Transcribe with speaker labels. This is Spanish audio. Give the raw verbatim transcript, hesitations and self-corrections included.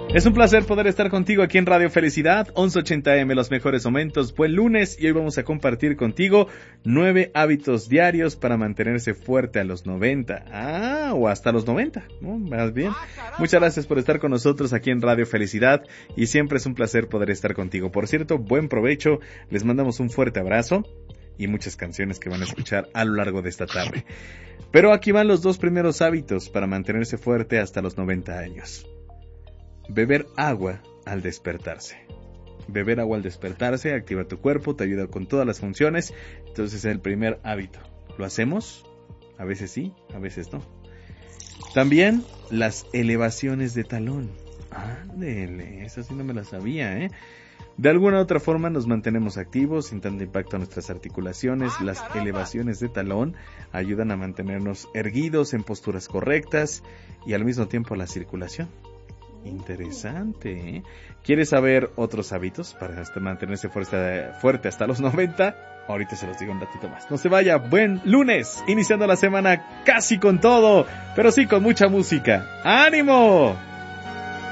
Speaker 1: Es un placer poder estar contigo aquí en Radio Felicidad, once ochenta A M, los mejores momentos. Buen lunes y hoy vamos a compartir contigo nueve hábitos diarios para mantenerse fuerte a los noventa. Ah, o hasta los noventa, ¿no? Más bien. Muchas gracias por estar con nosotros aquí en Radio Felicidad y siempre es un placer poder estar contigo. Por cierto, buen provecho, les mandamos un fuerte abrazo y muchas canciones que van a escuchar a lo largo de esta tarde. Pero aquí van los dos primeros hábitos para mantenerse fuerte hasta los noventa años. Beber agua al despertarse. Beber agua al despertarse activa tu cuerpo, te ayuda con todas las funciones. Entonces es el primer hábito. ¿Lo hacemos? A veces sí, a veces no. También las elevaciones de talón. Ándele, esa sí no me la sabía, ¿eh? De alguna u otra forma nos mantenemos activos, sin tanto impacto a nuestras articulaciones.
Speaker 2: ¡Ah,
Speaker 1: las
Speaker 2: caramba!
Speaker 1: elevaciones de talón ayudan a mantenernos erguidos en posturas correctas y al mismo tiempo la circulación. Interesante, ¿eh? ¿Quieres saber otros hábitos para hasta mantenerse fuerte, fuerte hasta los noventa? Ahorita se los digo un ratito más. No se vaya, buen lunes, iniciando la semana casi con todo, pero sí con mucha música. ¡Ánimo!